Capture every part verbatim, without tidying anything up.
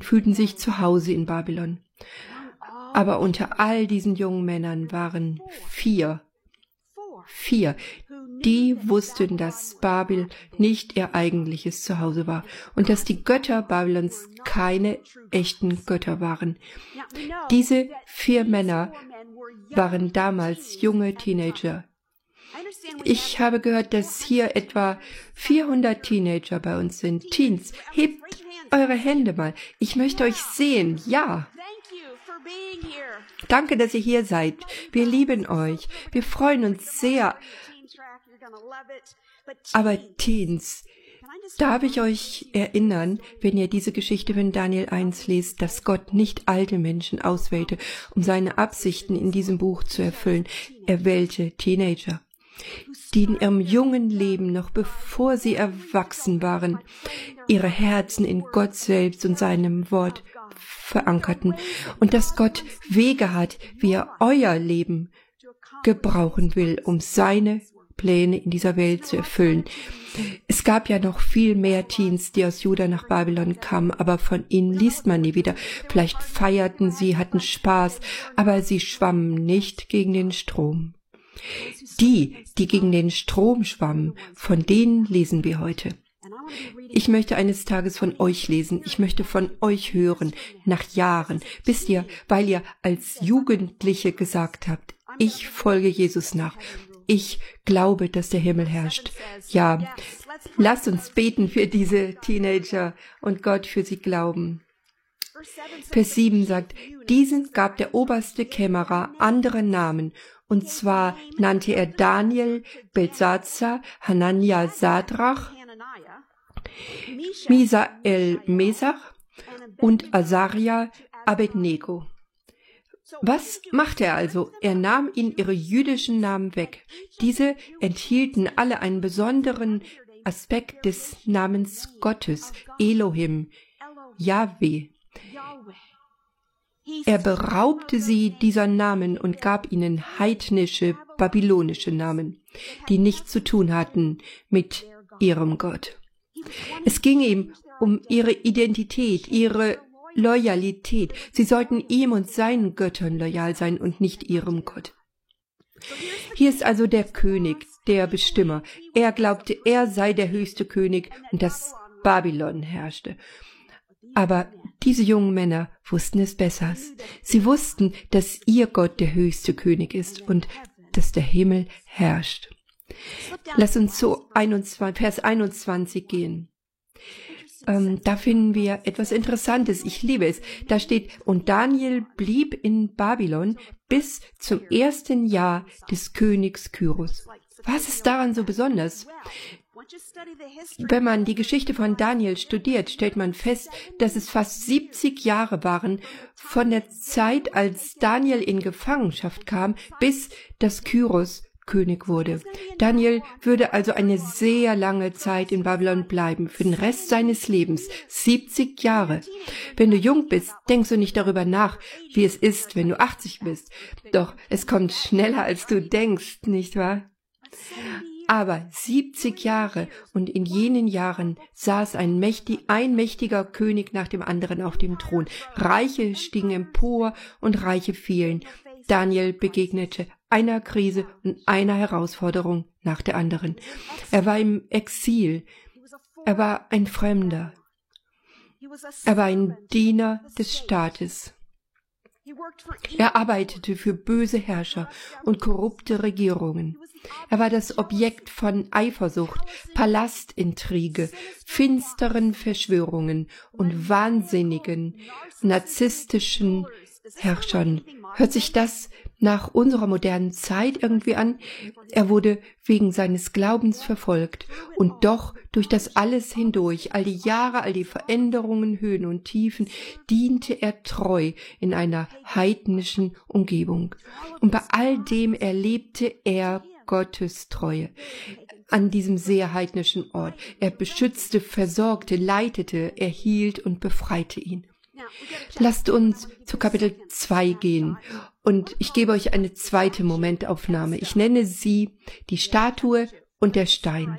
und fühlten sich zu Hause in Babylon. Aber unter all diesen jungen Männern waren vier, vier, die wussten, dass Babel nicht ihr eigentliches Zuhause war und dass die Götter Babylons keine echten Götter waren. Diese vier Männer waren damals junge Teenager. Ich habe gehört, dass hier etwa vierhundert Teenager bei uns sind. Teens, hebt eure Hände mal. Ich möchte euch sehen. Ja. Danke, dass ihr hier seid. Wir lieben euch. Wir freuen uns sehr. Aber Teens, darf ich euch erinnern, wenn ihr diese Geschichte von Daniel eins lest, dass Gott nicht alte Menschen auswählte, um seine Absichten in diesem Buch zu erfüllen. Er wählte Teenager, die in ihrem jungen Leben, noch bevor sie erwachsen waren, ihre Herzen in Gott selbst und seinem Wort verankerten und dass Gott Wege hat, wie er euer Leben gebrauchen will, um seine Pläne in dieser Welt zu erfüllen. Es gab ja noch viel mehr Teens, die aus Juda nach Babylon kamen, aber von ihnen liest man nie wieder. Vielleicht feierten sie, hatten Spaß, aber sie schwammen nicht gegen den Strom. Die, die gegen den Strom schwammen, von denen lesen wir heute. Ich möchte eines Tages von euch lesen, ich möchte von euch hören, nach Jahren, wisst ihr, weil ihr als Jugendliche gesagt habt, ich folge Jesus nach. Ich glaube, dass der Himmel herrscht. Ja, lasst uns beten für diese Teenager und Gott für sie glauben. Vers sieben sagt, diesen gab der oberste Kämmerer andere Namen, und zwar nannte er Daniel, Belsatzar, Hanania, Sadrach, Misael, Mesach und Azaria, Abednego. Was machte er also? Er nahm ihnen ihre jüdischen Namen weg. Diese enthielten alle einen besonderen Aspekt des Namens Gottes, Elohim, Yahweh. Er beraubte sie dieser Namen und gab ihnen heidnische, babylonische Namen, die nichts zu tun hatten mit ihrem Gott. Es ging ihm um ihre Identität, ihre Loyalität. Sie sollten ihm und seinen Göttern loyal sein und nicht ihrem Gott. Hier ist also der König, der Bestimmer. Er glaubte, er sei der höchste König und dass Babylon herrschte. Aber diese jungen Männer wussten es besser. Sie wussten, dass ihr Gott der höchste König ist und dass der Himmel herrscht. Lass uns zu einundzwanzig, Vers einundzwanzig gehen. Ähm, da finden wir etwas Interessantes. Ich liebe es. Da steht, und Daniel blieb in Babylon bis zum ersten Jahr des Königs Kyros. Was ist daran so besonders? Wenn man die Geschichte von Daniel studiert, stellt man fest, dass es fast siebzig Jahre waren von der Zeit, als Daniel in Gefangenschaft kam, bis das Kyros König wurde. Daniel würde also eine sehr lange Zeit in Babylon bleiben, für den Rest seines Lebens, siebzig Jahre. Wenn du jung bist, denkst du nicht darüber nach, wie es ist, wenn du achtzig bist. Doch es kommt schneller, als du denkst, nicht wahr? Aber siebzig Jahre, und in jenen Jahren saß ein, mächtig, ein mächtiger König nach dem anderen auf dem Thron. Reiche stiegen empor und Reiche fielen. Daniel begegnete einer Krise und einer Herausforderung nach der anderen. Er war im Exil. Er war ein Fremder. Er war ein Diener des Staates. Er arbeitete für böse Herrscher und korrupte Regierungen. Er war das Objekt von Eifersucht, Palastintrige, finsteren Verschwörungen und wahnsinnigen, narzisstischen Herrschern. Hört sich das nach unserer modernen Zeit irgendwie an? Er wurde wegen seines Glaubens verfolgt und doch durch das alles hindurch, all die Jahre, all die Veränderungen, Höhen und Tiefen, diente er treu in einer heidnischen Umgebung. Und bei all dem erlebte er Gottes Treue an diesem sehr heidnischen Ort. Er beschützte, versorgte, leitete, erhielt und befreite ihn. Lasst uns zu Kapitel zwei gehen und ich gebe euch eine zweite Momentaufnahme. Ich nenne sie die Statue und der Stein.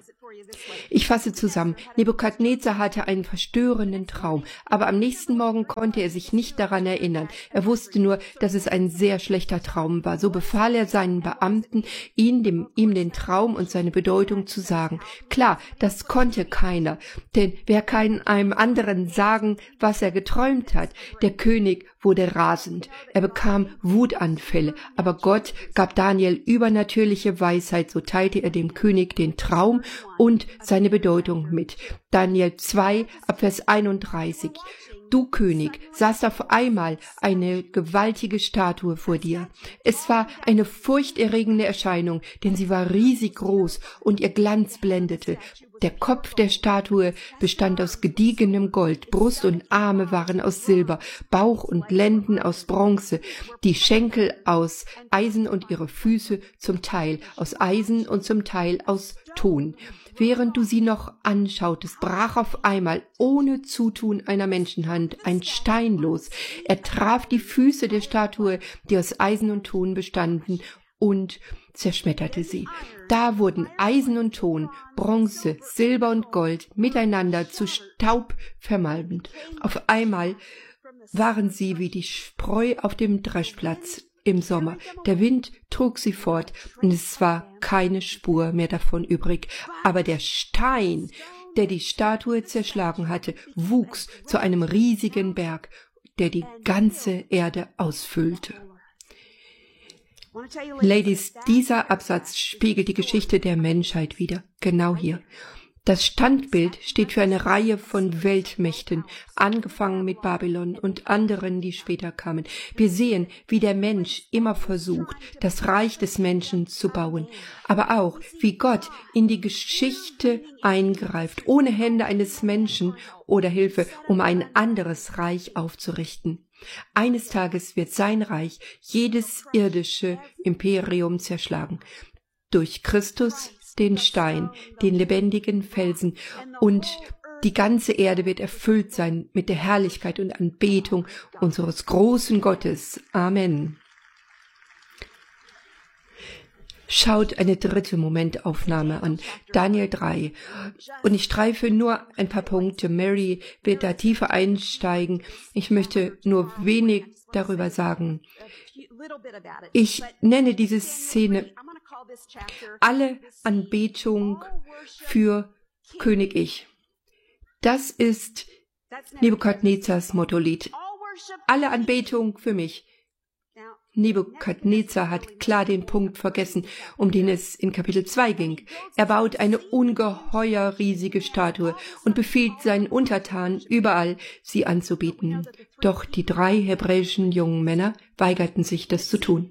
Ich fasse zusammen. Nebukadnezar hatte einen verstörenden Traum, aber am nächsten Morgen konnte er sich nicht daran erinnern. Er wusste nur, dass es ein sehr schlechter Traum war. So befahl er seinen Beamten, ihn, dem, ihm den Traum und seine Bedeutung zu sagen. Klar, das konnte keiner, denn wer kann einem anderen sagen, was er geträumt hat? Der König wurde rasend. Er bekam Wutanfälle, aber Gott gab Daniel übernatürliche Weisheit, so teilte er dem König den Traum und seine Bedeutung mit. Daniel zwei, Abvers einunddreißig. Du König, saß auf einmal eine gewaltige Statue vor dir. Es war eine furchterregende Erscheinung, denn sie war riesig groß und ihr Glanz blendete. Der Kopf der Statue bestand aus gediegenem Gold, Brust und Arme waren aus Silber, Bauch und Lenden aus Bronze, die Schenkel aus Eisen und ihre Füße zum Teil aus Eisen und zum Teil aus Ton. Während du sie noch anschautest, brach auf einmal ohne Zutun einer Menschenhand ein Stein los. Er traf die Füße der Statue, die aus Eisen und Ton bestanden, und zerschmetterte sie. Da wurden Eisen und Ton, Bronze, Silber und Gold miteinander zu Staub vermalmt. Auf einmal waren sie wie die Spreu auf dem Dreschplatz im Sommer. Der Wind trug sie fort und es war keine Spur mehr davon übrig. Aber der Stein, der die Statue zerschlagen hatte, wuchs zu einem riesigen Berg, der die ganze Erde ausfüllte. Ladies, dieser Absatz spiegelt die Geschichte der Menschheit wider. Genau hier. Das Standbild steht für eine Reihe von Weltmächten, angefangen mit Babylon und anderen, die später kamen. Wir sehen, wie der Mensch immer versucht, das Reich des Menschen zu bauen, aber auch, wie Gott in die Geschichte eingreift, ohne Hände eines Menschen oder Hilfe, um ein anderes Reich aufzurichten. Eines Tages wird sein Reich jedes irdische Imperium zerschlagen. Durch Christus, den Stein, den lebendigen Felsen, und die ganze Erde wird erfüllt sein mit der Herrlichkeit und Anbetung unseres großen Gottes. Amen. Schaut eine dritte Momentaufnahme an, Daniel drei. Und ich streife nur ein paar Punkte. Mary wird da tiefer einsteigen. Ich möchte nur wenig darüber sagen. Ich nenne diese Szene alle Anbetung für König Ich. Das ist Nebukadnezars Mottolied. Alle Anbetung für mich. Nebukadnezar hat klar den Punkt vergessen, um den es in Kapitel zwei ging. Er baut eine ungeheuer riesige Statue und befiehlt seinen Untertanen überall, sie anzubieten. Doch die drei hebräischen jungen Männer weigerten sich, das zu tun.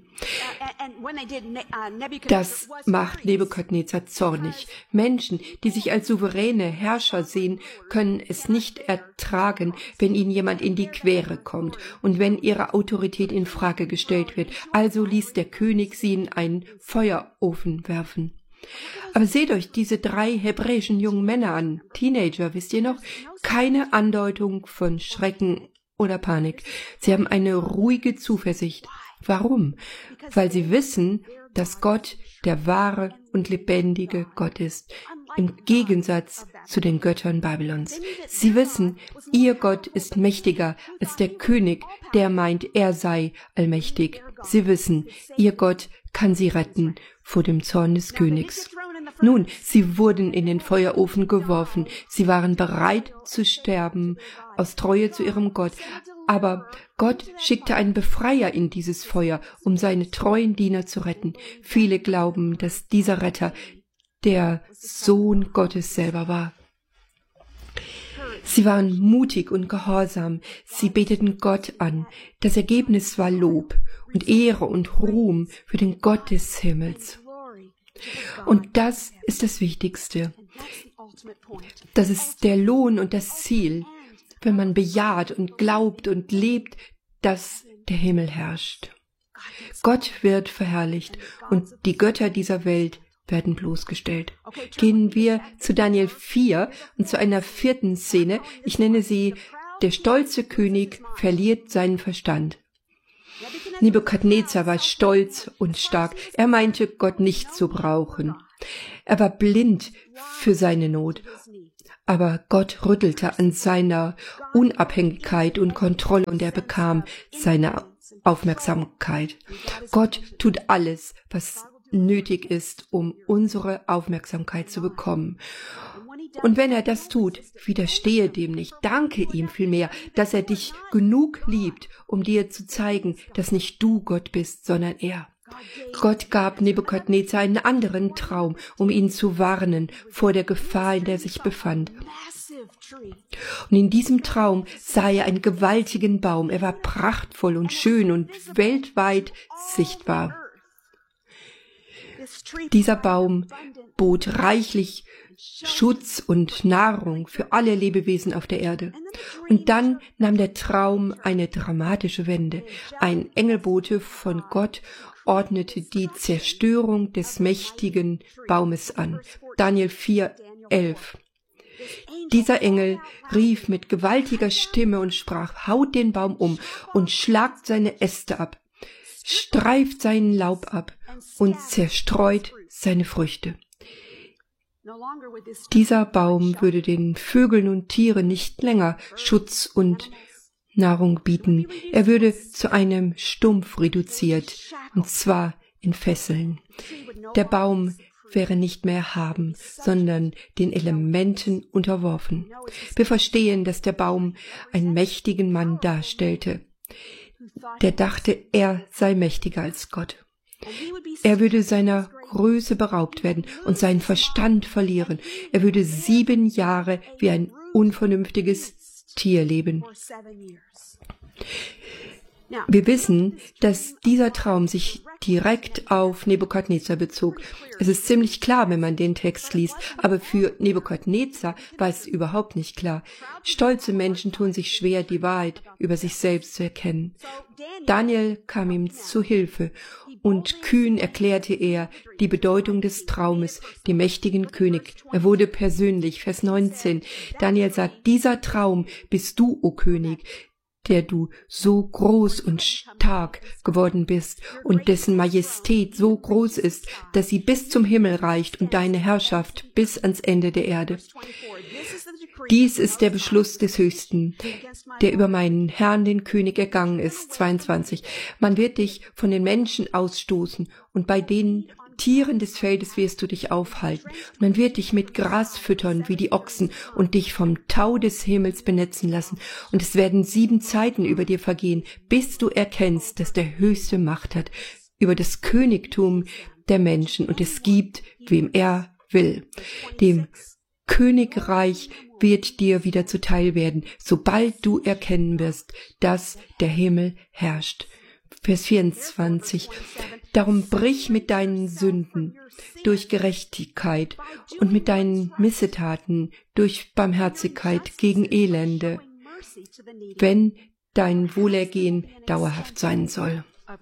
Das macht Nebukadnezar zornig. Menschen, die sich als souveräne Herrscher sehen, können es nicht ertragen, wenn ihnen jemand in die Quere kommt und wenn ihre Autorität in Frage gestellt wird. Also ließ der König sie in einen Feuerofen werfen. Aber seht euch diese drei hebräischen jungen Männer an, Teenager, wisst ihr noch? Keine Andeutung von Schrecken oder Panik. Sie haben eine ruhige Zuversicht. Warum? Weil sie wissen, dass Gott der wahre und lebendige Gott ist, im Gegensatz zu den Göttern Babylons. Sie wissen, ihr Gott ist mächtiger als der König, der meint, er sei allmächtig. Sie wissen, ihr Gott kann sie retten vor dem Zorn des Königs. Nun, sie wurden in den Feuerofen geworfen. Sie waren bereit zu sterben, aus Treue zu ihrem Gott. Aber Gott schickte einen Befreier in dieses Feuer, um seine treuen Diener zu retten. Viele glauben, dass dieser Retter der Sohn Gottes selber war. Sie waren mutig und gehorsam. Sie beteten Gott an. Das Ergebnis war Lob und Ehre und Ruhm für den Gott des Himmels. Und das ist das Wichtigste. Das ist der Lohn und das Ziel, wenn man bejaht und glaubt und lebt, dass der Himmel herrscht. Gott wird verherrlicht und die Götter dieser Welt werden bloßgestellt. Gehen wir zu Daniel vier und zu einer vierten Szene. Ich nenne sie: Der stolze König verliert seinen Verstand. Nebukadnezar war stolz und stark. Er meinte, Gott nicht zu brauchen. Er war blind für seine Not, aber Gott rüttelte an seiner Unabhängigkeit und Kontrolle und er bekam seine Aufmerksamkeit. Gott tut alles, was nötig ist, um unsere Aufmerksamkeit zu bekommen. Und wenn er das tut, widerstehe dem nicht. Danke ihm vielmehr, dass er dich genug liebt, um dir zu zeigen, dass nicht du Gott bist, sondern er. Gott gab Nebukadnezar einen anderen Traum, um ihn zu warnen vor der Gefahr, in der er sich befand. Und in diesem Traum sah er einen gewaltigen Baum. Er war prachtvoll und schön und weltweit sichtbar. Dieser Baum bot reichlich Schutz und Nahrung für alle Lebewesen auf der Erde. Und dann nahm der Traum eine dramatische Wende. Ein Engelbote von Gott ordnete die Zerstörung des mächtigen Baumes an. Daniel vier, elf. Dieser Engel rief mit gewaltiger Stimme und sprach: Haut den Baum um und schlagt seine Äste ab, streift seinen Laub ab und zerstreut seine Früchte. Dieser Baum würde den Vögeln und Tieren nicht länger Schutz und Nahrung bieten. Er würde zu einem Stumpf reduziert, und zwar in Fesseln. Der Baum wäre nicht mehr erhaben, sondern den Elementen unterworfen. Wir verstehen, dass der Baum einen mächtigen Mann darstellte, der dachte, er sei mächtiger als Gott. Er würde seiner Größe beraubt werden und seinen Verstand verlieren. Er würde sieben Jahre wie ein unvernünftiges Tier leben. Wir wissen, dass dieser Traum sich direkt auf Nebukadnezar bezog. Es ist ziemlich klar, wenn man den Text liest, aber für Nebukadnezar war es überhaupt nicht klar. Stolze Menschen tun sich schwer, die Wahrheit über sich selbst zu erkennen. Daniel kam ihm zu Hilfe und kühn erklärte er die Bedeutung des Traumes, dem mächtigen König. Er wurde persönlich. Vers neunzehn. Daniel sagt: Dieser Traum bist du, o König, der du so groß und stark geworden bist und dessen Majestät so groß ist, dass sie bis zum Himmel reicht und deine Herrschaft bis ans Ende der Erde. Dies ist der Beschluss des Höchsten, der über meinen Herrn, den König, ergangen ist. zweiundzwanzig. Man wird dich von den Menschen ausstoßen und bei den Tieren des Feldes wirst du dich aufhalten. Man wird dich mit Gras füttern wie die Ochsen und dich vom Tau des Himmels benetzen lassen. Und es werden sieben Zeiten über dir vergehen, bis du erkennst, dass der Höchste Macht hat über das Königtum der Menschen und es gibt, wem er will. Dem Königreich wird dir wieder zuteil werden, sobald du erkennen wirst, dass der Himmel herrscht. Vers vierundzwanzig. Darum brich mit deinen Sünden durch Gerechtigkeit und mit deinen Missetaten durch Barmherzigkeit gegen Elende, wenn dein Wohlergehen dauerhaft sein soll.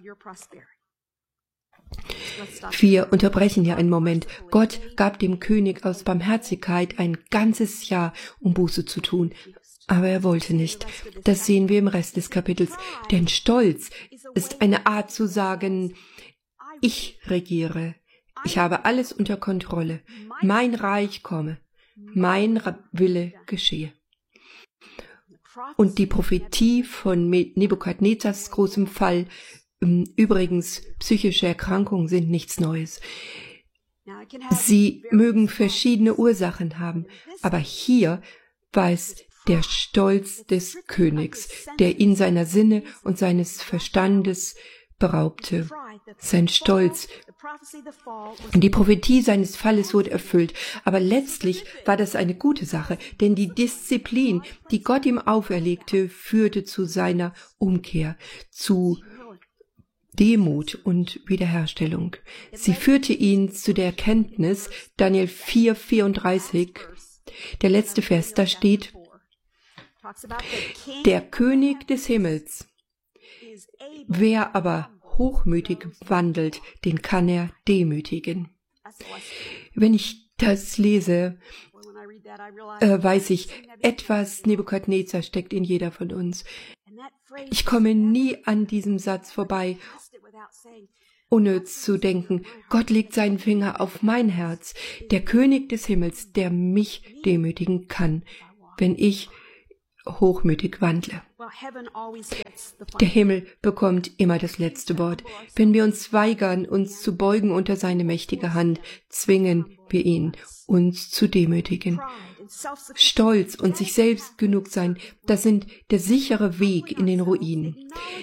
Wir unterbrechen hier einen Moment. Gott gab dem König aus Barmherzigkeit ein ganzes Jahr, um Buße zu tun. Aber er wollte nicht. Das sehen wir im Rest des Kapitels. Denn Stolz ist eine Art zu sagen: Ich regiere. Ich habe alles unter Kontrolle. Mein Reich komme. Mein Wille geschehe. Und die Prophetie von Nebukadnezars großem Fall, übrigens psychische Erkrankungen sind nichts Neues. Sie mögen verschiedene Ursachen haben, aber hier war es der Stolz des Königs, der ihn seiner Sinne und seines Verstandes beraubte. Sein Stolz. Und die Prophetie seines Falles wurde erfüllt. Aber letztlich war das eine gute Sache, denn die Disziplin, die Gott ihm auferlegte, führte zu seiner Umkehr, zu Demut und Wiederherstellung. Sie führte ihn zu der Erkenntnis, Daniel vier, vierunddreißig, der letzte Vers, da steht: Der König des Himmels, wer aber hochmütig wandelt, den kann er demütigen. Wenn ich das lese, äh, weiß ich, etwas Nebukadnezar steckt in jeder von uns. Ich komme nie an diesem Satz vorbei, unnütz zu denken, Gott legt seinen Finger auf mein Herz, der König des Himmels, der mich demütigen kann, wenn ich hochmütig wandle. Der Himmel bekommt immer das letzte Wort. Wenn wir uns weigern, uns zu beugen unter seine mächtige Hand, zwingen wir ihn, uns zu demütigen. Stolz und sich selbst genug sein, das sind der sichere Weg in den Ruin.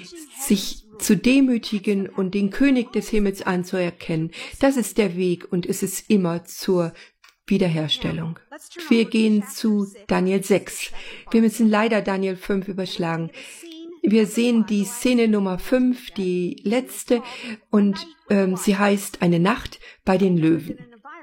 Sich zu demütigen und den König des Himmels anzuerkennen, das ist der Weg und es ist immer zur Wiederherstellung. Wir gehen zu Daniel sechs. Wir müssen leider Daniel fünf überschlagen. Wir sehen die Szene Nummer fünf, die letzte, und ähm, sie heißt Eine Nacht bei den Löwen.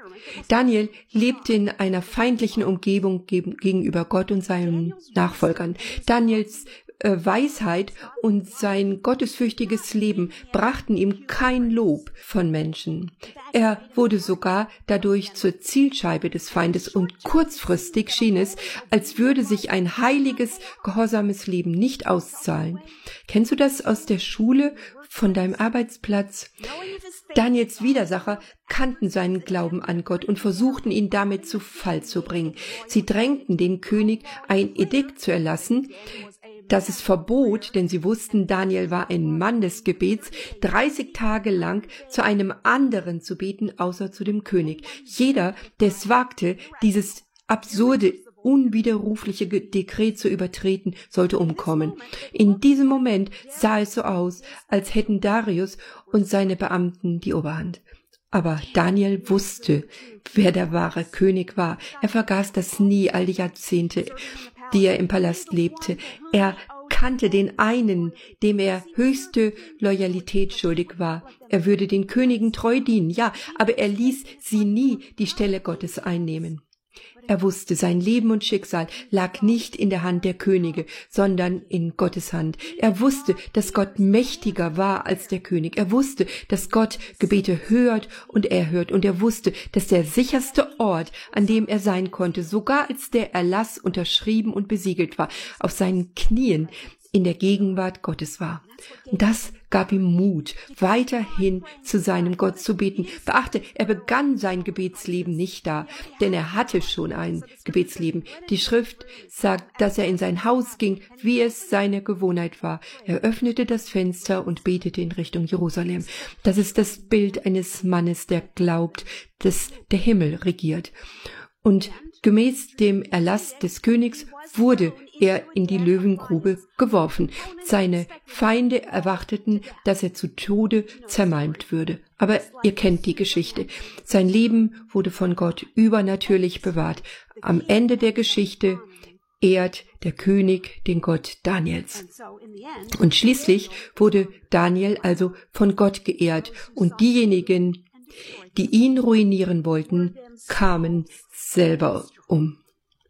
Daniel lebte in einer feindlichen Umgebung gegenüber Gott und seinen Nachfolgern. Daniels äh, Weisheit und sein gottesfürchtiges Leben brachten ihm kein Lob von Menschen. Er wurde sogar dadurch zur Zielscheibe des Feindes und kurzfristig schien es, als würde sich ein heiliges, gehorsames Leben nicht auszahlen. Kennst du das aus der Schule, von deinem Arbeitsplatz? Daniels Widersacher kannten seinen Glauben an Gott und versuchten ihn damit zu Fall zu bringen. Sie drängten den König, ein Edikt zu erlassen, das es verbot, denn sie wussten, Daniel war ein Mann des Gebets, dreißig Tage lang zu einem anderen zu beten, außer zu dem König. Jeder, der es wagte, dieses absurde, unwiderrufliche Dekret zu übertreten, sollte umkommen. In diesem Moment sah es so aus, als hätten Darius und seine Beamten die Oberhand. Aber Daniel wusste, wer der wahre König war. Er vergaß das nie, all die Jahrzehnte, die er im Palast lebte. Er kannte den einen, dem er höchste Loyalität schuldig war. Er würde den Königen treu dienen, ja, aber er ließ sie nie die Stelle Gottes einnehmen. Er wusste, sein Leben und Schicksal lag nicht in der Hand der Könige, sondern in Gottes Hand. Er wusste, dass Gott mächtiger war als der König. Er wusste, dass Gott Gebete hört und erhört. Und er wusste, dass der sicherste Ort, an dem er sein konnte, sogar als der Erlass unterschrieben und besiegelt war, auf seinen Knien in der Gegenwart Gottes war. Und das gab ihm Mut, weiterhin zu seinem Gott zu beten. Beachte, er begann sein Gebetsleben nicht da, denn er hatte schon ein Gebetsleben. Die Schrift sagt, dass er in sein Haus ging, wie es seine Gewohnheit war. Er öffnete das Fenster und betete in Richtung Jerusalem. Das ist das Bild eines Mannes, der glaubt, dass der Himmel regiert. Und gemäß dem Erlass des Königs wurde er in die Löwengrube geworfen. Seine Feinde erwarteten, dass er zu Tode zermalmt würde. Aber ihr kennt die Geschichte. Sein Leben wurde von Gott übernatürlich bewahrt. Am Ende der Geschichte ehrt der König den Gott Daniels. Und schließlich wurde Daniel also von Gott geehrt. Und diejenigen, die ihn ruinieren wollten, kamen selber um.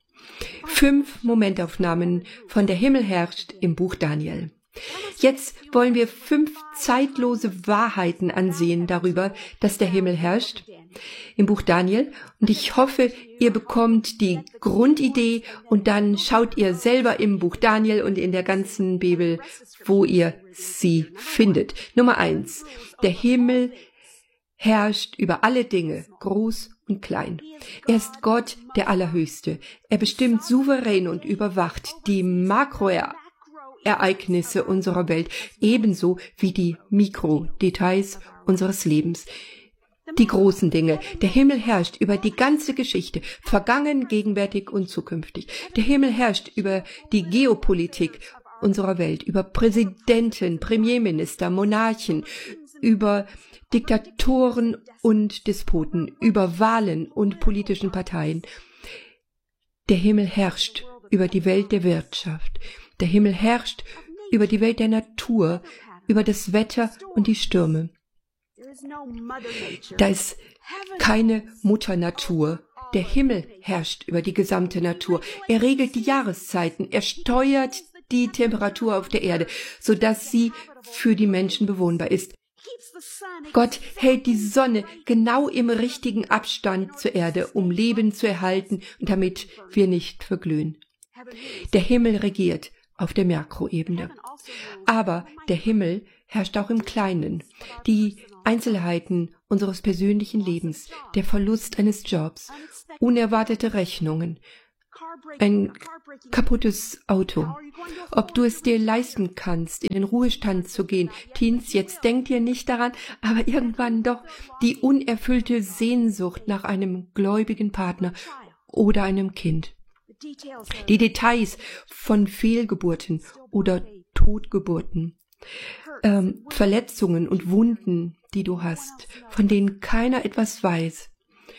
Fünf Momentaufnahmen von Der Himmel herrscht im Buch Daniel. Jetzt wollen wir fünf zeitlose Wahrheiten ansehen darüber, dass der Himmel herrscht im Buch Daniel. Und ich hoffe, ihr bekommt die Grundidee und dann schaut ihr selber im Buch Daniel und in der ganzen Bibel, wo ihr sie findet. Nummer eins. Der Himmel herrscht über alle Dinge, groß und klein. Er ist Gott, der Allerhöchste. Er bestimmt souverän und überwacht die Makroereignisse unserer Welt, ebenso wie die Mikrodetails unseres Lebens. Die großen Dinge. Der Himmel herrscht über die ganze Geschichte, vergangen, gegenwärtig und zukünftig. Der Himmel herrscht über die Geopolitik unserer Welt, über Präsidenten, Premierminister, Monarchen, über Diktatoren und Despoten, über Wahlen und politischen Parteien. Der Himmel herrscht über die Welt der Wirtschaft. Der Himmel herrscht über die Welt der Natur, über das Wetter und die Stürme. Da ist keine Mutter Natur. Der Himmel herrscht über die gesamte Natur. Er regelt die Jahreszeiten. Er steuert die Temperatur auf der Erde, sodass sie für die Menschen bewohnbar ist. Gott hält die Sonne genau im richtigen Abstand zur Erde, um Leben zu erhalten und damit wir nicht verglühen. Der Himmel regiert auf der Makroebene. Aber der Himmel herrscht auch im Kleinen. Die Einzelheiten unseres persönlichen Lebens, der Verlust eines Jobs, unerwartete Rechnungen, ein kaputtes Auto, ob du es dir leisten kannst, in den Ruhestand zu gehen. Teens, jetzt denkt ihr nicht daran, aber irgendwann doch die unerfüllte Sehnsucht nach einem gläubigen Partner oder einem Kind. Die Details von Fehlgeburten oder Totgeburten, ähm, Verletzungen und Wunden, die du hast, von denen keiner etwas weiß,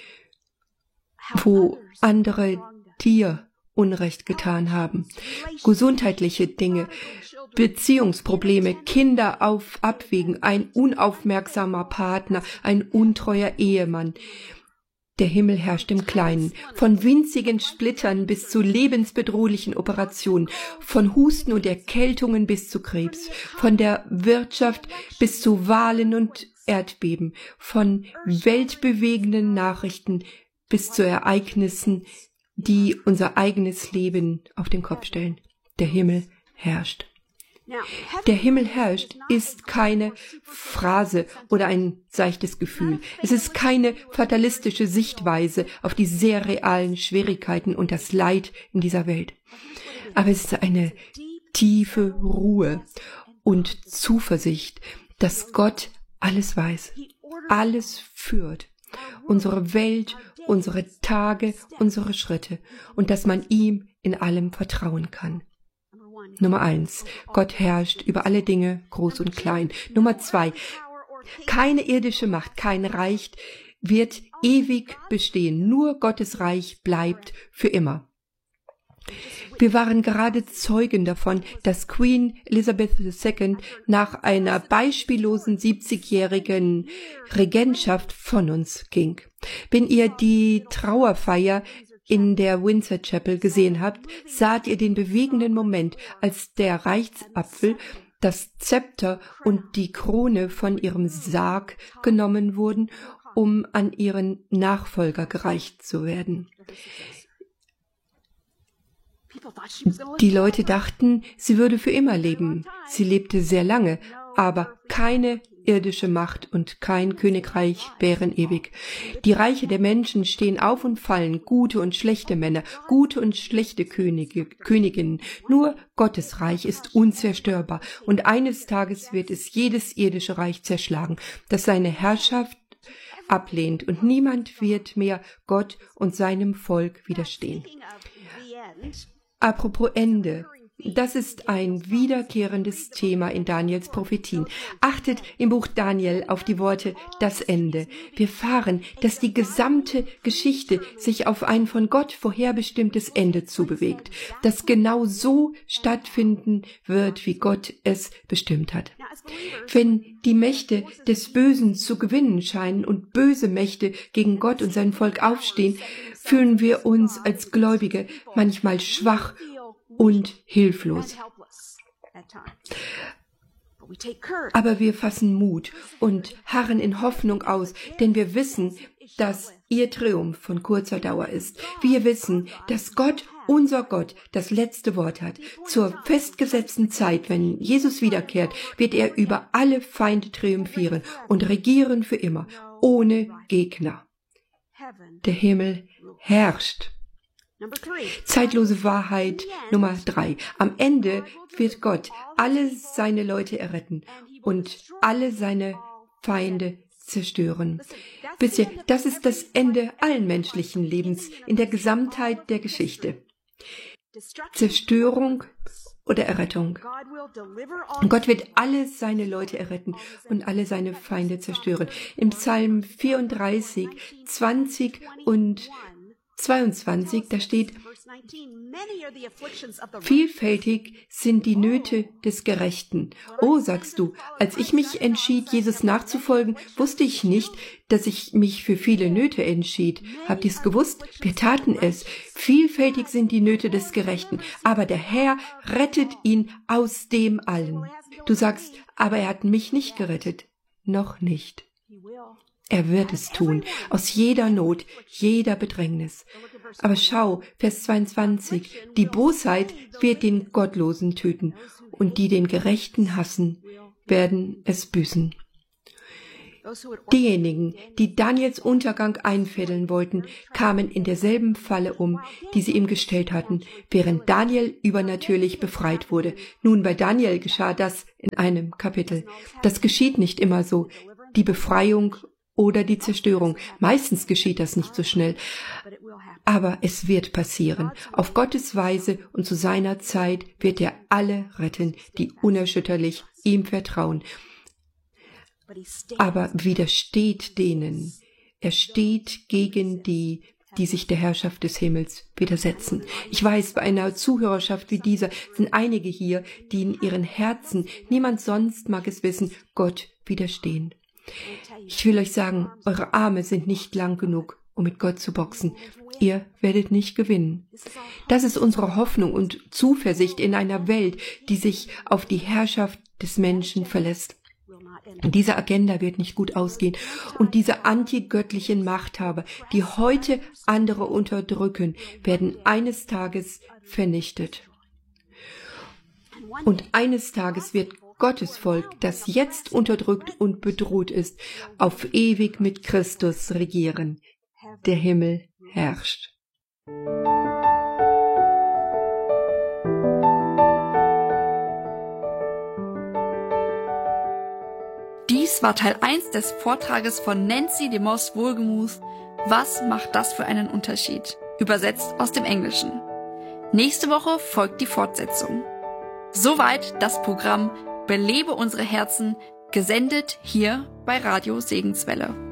wo andere dir Unrecht getan haben, gesundheitliche Dinge, Beziehungsprobleme, Kinder auf Abwägen, ein unaufmerksamer Partner, ein untreuer Ehemann. Der Himmel herrscht im Kleinen, von winzigen Splittern bis zu lebensbedrohlichen Operationen, von Husten und Erkältungen bis zu Krebs, von der Wirtschaft bis zu Wahlen und Erdbeben, von weltbewegenden Nachrichten bis zu Ereignissen, die unser eigenes Leben auf den Kopf stellen. Der Himmel herrscht. Der Himmel herrscht ist keine Phrase oder ein seichtes Gefühl. Es ist keine fatalistische Sichtweise auf die sehr realen Schwierigkeiten und das Leid in dieser Welt. Aber es ist eine tiefe Ruhe und Zuversicht, dass Gott alles weiß, alles führt. Unsere Welt, unsere Tage, unsere Schritte und dass man ihm in allem vertrauen kann. Nummer eins, Gott herrscht über alle Dinge, groß und klein. Nummer zwei, keine irdische Macht, kein Reich wird ewig bestehen. Nur Gottes Reich bleibt für immer. Wir waren gerade Zeugen davon, dass Queen Elizabeth die Zweite. Nach einer beispiellosen siebzigjährigen Regentschaft von uns ging. Wenn ihr die Trauerfeier in der Windsor Chapel gesehen habt, saht ihr den bewegenden Moment, als der Reichsapfel, das Zepter und die Krone von ihrem Sarg genommen wurden, um an ihren Nachfolger gereicht zu werden. Die Leute dachten, sie würde für immer leben. Sie lebte sehr lange, aber keine irdische Macht und kein Königreich wären ewig. Die Reiche der Menschen stehen auf und fallen, gute und schlechte Männer, gute und schlechte Könige, Königinnen. Nur Gottes Reich ist unzerstörbar und eines Tages wird es jedes irdische Reich zerschlagen, das seine Herrschaft ablehnt und niemand wird mehr Gott und seinem Volk widerstehen. Apropos Ende. Das ist ein wiederkehrendes Thema in Daniels Prophetien. Achtet im Buch Daniel auf die Worte das Ende. Wir erfahren, dass die gesamte Geschichte sich auf ein von Gott vorherbestimmtes Ende zubewegt, das genau so stattfinden wird, wie Gott es bestimmt hat. Wenn die Mächte des Bösen zu gewinnen scheinen und böse Mächte gegen Gott und sein Volk aufstehen, fühlen wir uns als Gläubige manchmal schwach und hilflos. Aber wir fassen Mut und harren in Hoffnung aus, denn wir wissen, dass ihr Triumph von kurzer Dauer ist. Wir wissen, dass Gott, unser Gott, das letzte Wort hat. Zur festgesetzten Zeit, wenn Jesus wiederkehrt, wird er über alle Feinde triumphieren und regieren für immer, ohne Gegner. Der Himmel herrscht. Zeitlose Wahrheit Nummer drei. Am Ende wird Gott alle seine Leute erretten und alle seine Feinde zerstören. Wisst ihr, das ist das Ende allen menschlichen Lebens in der Gesamtheit der Geschichte. Zerstörung oder Errettung. Gott wird alle seine Leute erretten und alle seine Feinde zerstören. Im Psalm vierunddreißig, zwanzig und zweiundzwanzig, da steht, vielfältig sind die Nöte des Gerechten. Oh, sagst du, als ich mich entschied, Jesus nachzufolgen, wusste ich nicht, dass ich mich für viele Nöte entschied. Habt ihr es gewusst? Wir taten es. Vielfältig sind die Nöte des Gerechten, aber der Herr rettet ihn aus dem allen. Du sagst, aber er hat mich nicht gerettet. Noch nicht. Er wird es tun, aus jeder Not, jeder Bedrängnis. Aber schau, Vers zweiundzwanzig, die Bosheit wird den Gottlosen töten, und die den Gerechten hassen, werden es büßen. Diejenigen, die Daniels Untergang einfädeln wollten, kamen in derselben Falle um, die sie ihm gestellt hatten, während Daniel übernatürlich befreit wurde. Nun, bei Daniel geschah das in einem Kapitel. Das geschieht nicht immer so. Die Befreiung oder die Zerstörung. Meistens geschieht das nicht so schnell. Aber es wird passieren. Auf Gottes Weise und zu seiner Zeit wird er alle retten, die unerschütterlich ihm vertrauen. Aber widersteht denen. Er steht gegen die, die sich der Herrschaft des Himmels widersetzen. Ich weiß, bei einer Zuhörerschaft wie dieser sind einige hier, die in ihren Herzen, niemand sonst mag es wissen, Gott widerstehen. Ich will euch sagen, eure Arme sind nicht lang genug, um mit Gott zu boxen. Ihr werdet nicht gewinnen. Das ist unsere Hoffnung und Zuversicht in einer Welt, die sich auf die Herrschaft des Menschen verlässt. Diese Agenda wird nicht gut ausgehen. Und diese antigöttlichen Machthaber, die heute andere unterdrücken, werden eines Tages vernichtet. Und eines Tages wird Gottes Volk, das jetzt unterdrückt und bedroht ist, auf ewig mit Christus regieren. Der Himmel herrscht. Dies war Teil eins des Vortrages von Nancy DeMoss Wohlgemuth. Was macht das für einen Unterschied? Übersetzt aus dem Englischen. Nächste Woche folgt die Fortsetzung. Soweit das Programm Belebe unsere Herzen, gesendet hier bei Radio Segenswelle.